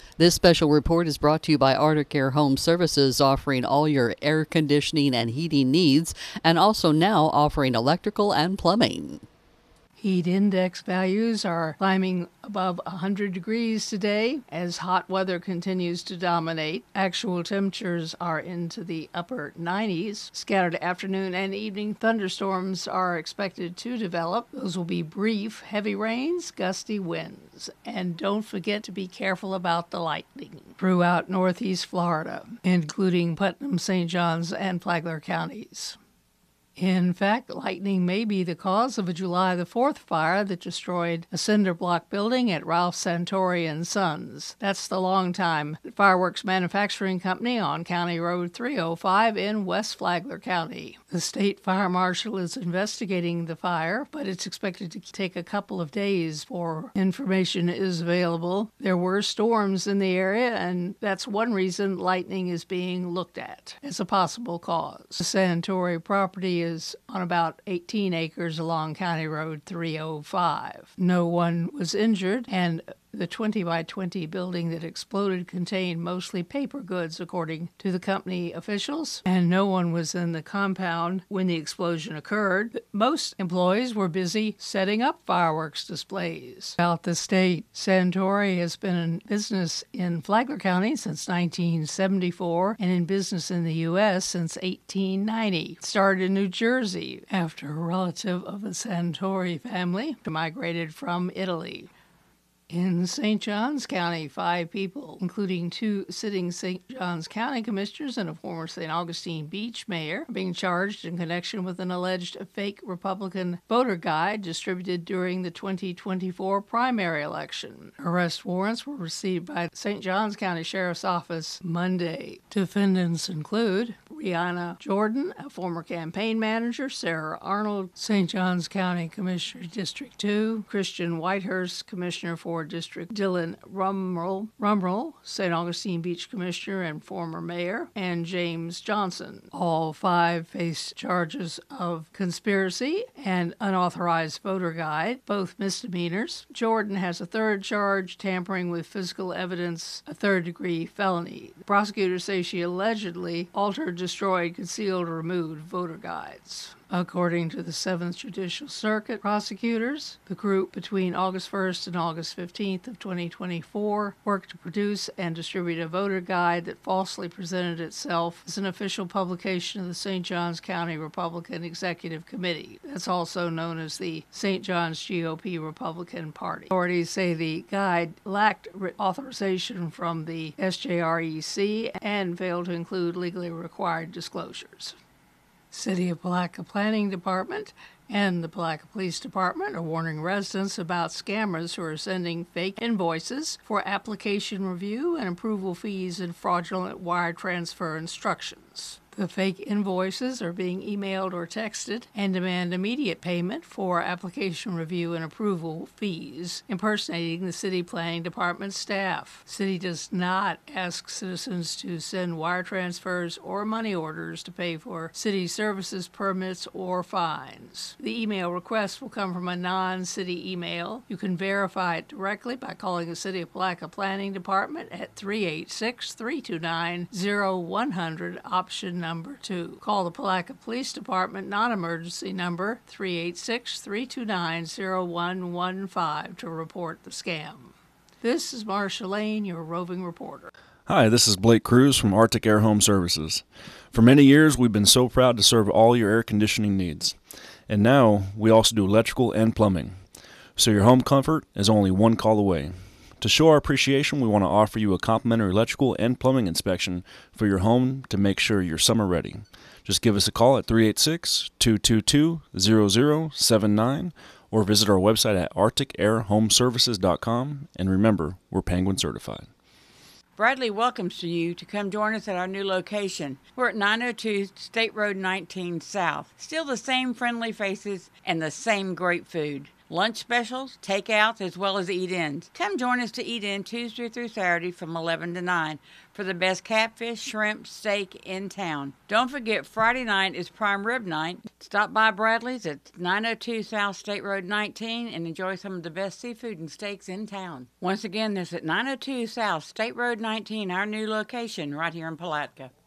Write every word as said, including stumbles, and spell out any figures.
This special report is brought to you by Arctic Air Home Services, offering all your air conditioning and heating needs, and also now offering electrical and plumbing. Heat index values are climbing above one hundred degrees today as hot weather continues to dominate. Actual temperatures are into the upper nineties. Scattered afternoon and evening thunderstorms are expected to develop. Those will be brief, heavy rains, gusty winds. And don't forget to be careful about the lightning throughout northeast Florida, including Putnam, Saint Johns, and Flagler counties. In fact, lightning may be the cause of a July the fourth fire that destroyed a cinder block building at Ralph Santori and Sons. That's the longtime fireworks manufacturing company on County Road three oh five in West Flagler County. The state fire marshal is investigating the fire, but it's expected to take a couple of days before information is available. There were storms in the area, and that's one reason lightning is being looked at as a possible cause. The Santori property is is on about eighteen acres along County Road three oh five. No one was injured, and the twenty by twenty building that exploded contained mostly paper goods, according to the company officials, and no one was in the compound when the explosion occurred. Most employees were busy setting up fireworks displays. Throughout the state, Santori has been in business in Flagler County since nineteen seventy-four and in business in the U S since eighteen ninety. It started in New Jersey after a relative of the Santori family migrated from Italy. In Saint Johns County, five people, including two sitting Saint Johns County commissioners and a former Saint Augustine Beach mayor, are being charged in connection with an alleged fake Republican voter guide distributed during the twenty twenty-four primary election. Arrest warrants were received by the Saint Johns County Sheriff's Office Monday. Defendants include Rihanna Jordan, a former campaign manager, Sarah Arnold, Saint Johns County Commissioner District two, Christian Whitehurst, Commissioner for District Dylan Rumrell, Rumrell, Saint Augustine Beach Commissioner and former mayor, and James Johnson. All five face charges of conspiracy and unauthorized voter guide, both misdemeanors. Jordan has a third charge, tampering with physical evidence, a third-degree felony. The prosecutors say she allegedly altered, destroyed, concealed, or removed voter guides. According to the seventh Judicial Circuit prosecutors, the group between August first and August fifteenth of twenty twenty-four worked to produce and distribute a voter guide that falsely presented itself as an official publication of the Saint Johns County Republican Executive Committee. That's also known as the Saint Johns G O P Republican Party. Authorities say the guide lacked authorization from the S J R E C and failed to include legally required disclosures. City of Palatka Planning Department and the Palatka Police Department are warning residents about scammers who are sending fake invoices for application review and approval fees and fraudulent wire transfer instructions. The fake invoices are being emailed or texted and demand immediate payment for application review and approval fees, impersonating the City Planning Department staff. City does not ask citizens to send wire transfers or money orders to pay for city services, permits, or fines. The email request will come from a non-city email. You can verify it directly by calling the City of Palatka Planning Department at three eight six, three two nine, zero one zero zero, option number two. Call the Palatka Police Department non-emergency number three eight six, three two nine, zero one one five to report the scam. This is Marcia Lane, your roving reporter. Hi, this is Blake Cruz from Arctic Air Home Services. For many years, we've been so proud to serve all your air conditioning needs. And now, we also do electrical and plumbing. So your home comfort is only one call away. To show our appreciation, we want to offer you a complimentary electrical and plumbing inspection for your home to make sure you're summer ready. Just give us a call at three eight six, two two two, zero zero seven nine or visit our website at arctic air home services dot com. And remember, we're Penguin certified. Bradley welcomes you to come join us at our new location. We're at nine oh two State Road nineteen South. Still the same friendly faces and the same great food. lunch specials, takeouts, as well as eat-ins. Come join us to eat in Tuesday through Saturday from eleven to nine for the best catfish, shrimp, steak in town. Don't forget, Friday night is prime rib night. Stop by Bradley's at nine oh two South State Road nineteen and enjoy some of the best seafood and steaks in town. Once again, this at nine oh two South State Road nineteen, our new location right here in Palatka.